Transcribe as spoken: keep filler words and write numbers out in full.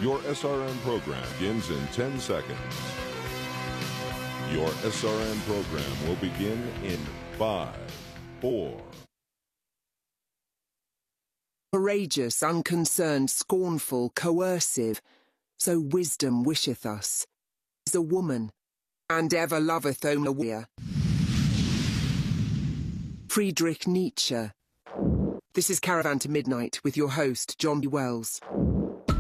Your S R N program begins in ten seconds. Your S R N program will begin in five, four. Courageous, unconcerned, scornful, coercive, so wisdom wisheth us, is a woman, and ever loveth only a warrior. Friedrich Nietzsche. This is Caravan to Midnight with your host, John B. Wells.